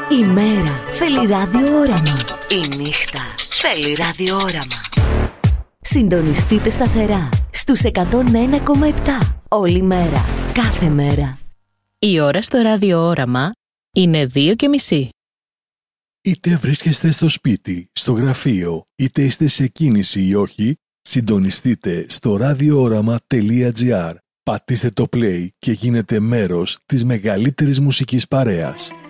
Η μέρα θέλει ραδιόραμα. Η νύχτα θέλει ραδιόραμα. Συντονιστείτε σταθερά στους 101,7 όλη μέρα, κάθε μέρα. Η ώρα στο ραδιόραμα είναι 2:30. Είτε βρίσκεστε στο σπίτι, στο γραφείο, είτε είστε σε κίνηση ή όχι, συντονιστείτε στο radiorama.gr. Πατήστε το play και γίνετε μέρος της μεγαλύτερης μουσικής παρέας.